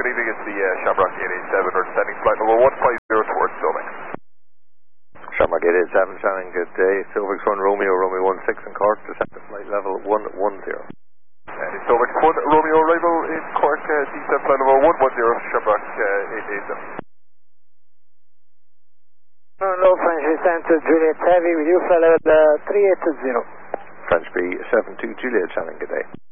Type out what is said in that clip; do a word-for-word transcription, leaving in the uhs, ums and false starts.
good evening. It's the uh, Shamrock eight eight seven, or descending flight level one five zero towards Stovix. Shamrock eight eight seven, Shannon, good day. Stovix one Romeo, Romeo one six in Cork, descending flight level one one zero. Uh, Stovix one Romeo, arrival in Cork, uh, descent flight level one one zero, Shamrock uh, eight eight seven. No, no, French descent to Juliet Heavy with you, flight level uh, three eight two zero. French B seven two Juliet, Shannon, good day.